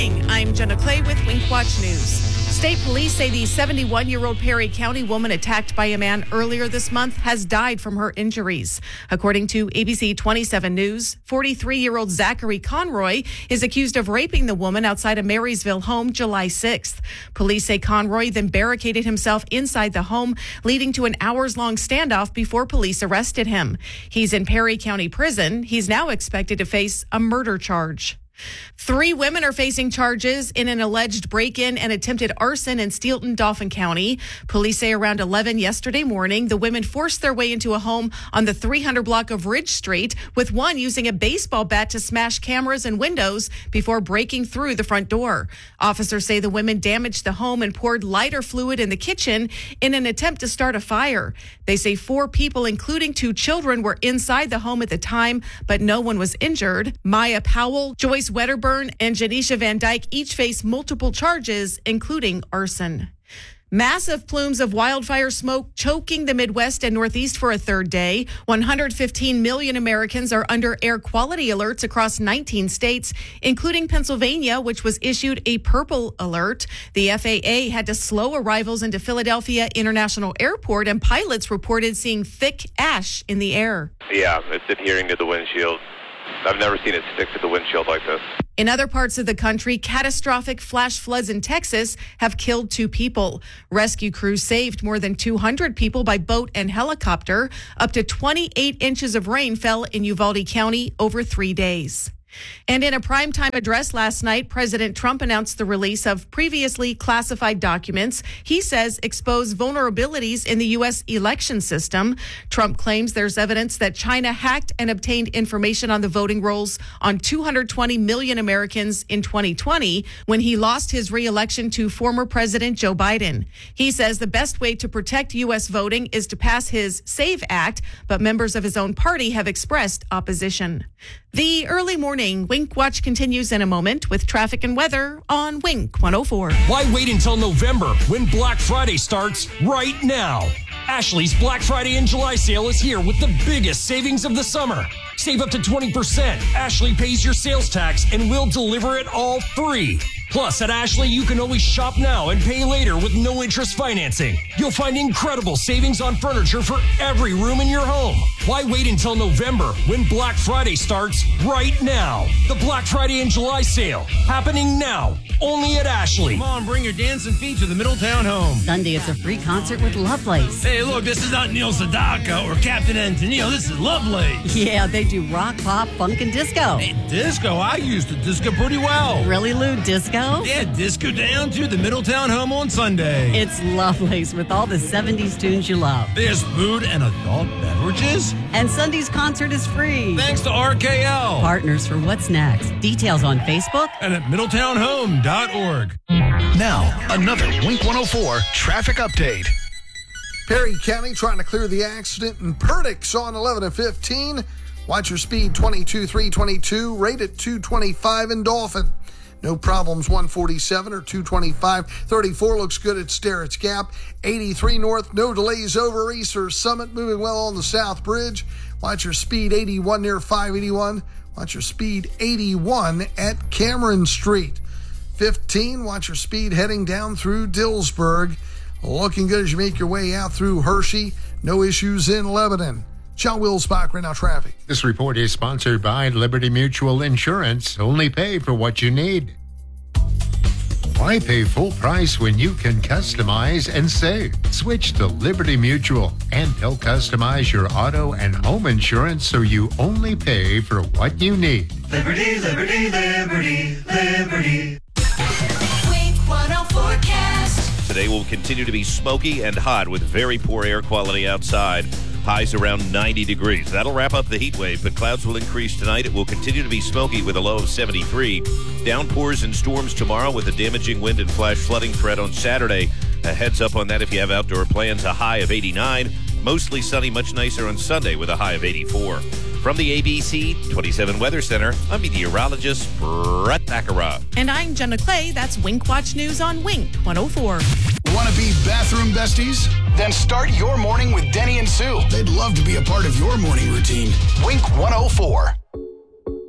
I'm Jenna Clay with Wink Watch News. State police say the 71-year-old Perry County woman attacked by a man earlier this month has died from her injuries. According to ABC 27 News, 43-year-old Zachary Conroy is accused of raping the woman outside a Marysville home July 6th. Police say Conroy then barricaded himself inside the home, leading to an hours-long standoff before police arrested him. He's in Perry County Prison. He's now expected to face a murder charge. 3 women are facing charges in an alleged break-in and attempted arson in Steelton, Dauphin County. Police say around 11 yesterday morning, the women forced their way into a home on the 300 block of Ridge Street, with one using a baseball bat to smash cameras and windows before breaking through the front door. Officers say the women damaged the home and poured lighter fluid in the kitchen in an attempt to start a fire. They say 4 people, including 2 children, were inside the home at the time, but no one was injured. Maya Powell, Joyce Wedderburn, and Janisha Van Dyke each face multiple charges, including arson. Massive plumes of wildfire smoke choking the Midwest and Northeast for a third day. 115 million Americans are under air quality alerts across 19 states, including Pennsylvania, which was issued a purple alert. The FAA had to slow arrivals into Philadelphia International Airport, and pilots reported seeing thick ash in the air. Yeah, it's adhering to the windshield. I've never seen it stick to the windshield like this. In other parts of the country, catastrophic flash floods in Texas have killed 2 people. Rescue crews saved more than 200 people by boat and helicopter. Up to 28 inches of rain fell in Uvalde County over 3 days. And in a primetime address last night, President Trump announced the release of previously classified documents he says expose vulnerabilities in the U.S. election system. Trump claims there's evidence that China hacked and obtained information on the voting rolls on 220 million Americans in 2020 when he lost his re-election to former President Joe Biden. He says the best way to protect U.S. voting is to pass his SAVE Act, but members of his own party have expressed opposition. The early morning Wink Watch continues in a moment with traffic and weather on Wink 104. Why wait until November when Black Friday starts right now? Ashley's Black Friday and July sale is here with the biggest savings of the summer. Save up to 20%. Ashley pays your sales tax and we'll deliver it all free. Plus, at Ashley, you can always shop now and pay later with no interest financing. You'll find incredible savings on furniture for every room in your home. Why wait until November when Black Friday starts right now? The Black Friday and July sale happening now, only at Ashley. Come on, bring your dancing feet to the Middletown home. Sunday, it's a free concert with Lovelace. Hey, look, this is not Neil Sedaka or Captain Antonio. This is Lovelace. Yeah, they do rock, pop, funk, and disco. Hey, disco. I used to disco pretty well. Really, Lou? Disco? Yeah, disco down to the Middletown home on Sunday. It's Lovelace with all the 70s tunes you love. There's food and adult beverages. And Sunday's concert is free. Thanks to RKL. Partners for What's Next. Details on Facebook and at middletownhome.org. Now, another Wink 104 traffic update. Perry County trying to clear the accident in Perdix on 11 and 15. Watch your speed 22.322, rate at 225 in Dauphin. No problems 147 or 225. 34 looks good at Sterrett's Gap. 83 north, no delays over Easter Summit, moving well on the South Bridge. Watch your speed 81 near 581. Watch your speed 81 at Cameron Street. 15, watch your speed heading down through Dillsburg. Looking good as you make your way out through Hershey. No issues in Lebanon. John Wilsbach, right now traffic. This report is sponsored by Liberty Mutual Insurance. Only pay for what you need. Why pay full price when you can customize and save? Switch to Liberty Mutual, and they'll customize your auto and home insurance so you only pay for what you need. Liberty, liberty, liberty, liberty. Wink 104 forecast. Today will continue to be smoky and hot with very poor air quality outside. Highs around 90 degrees. That'll wrap up the heat wave, but clouds will increase tonight. It will continue to be smoky with a low of 73. Downpours and storms tomorrow with a damaging wind and flash flooding threat on Saturday. A heads up on that if you have outdoor plans. A high of 89. Mostly sunny, much nicer on Sunday with a high of 84. From the ABC 27 Weather Center, I'm meteorologist Brett Baccarat. And I'm Jenna Clay. That's Wink Watch News on Wink 104. Want to be bathroom besties? Then start your morning with Denny and Sue. They'd love to be a part of your morning routine. Wink 104.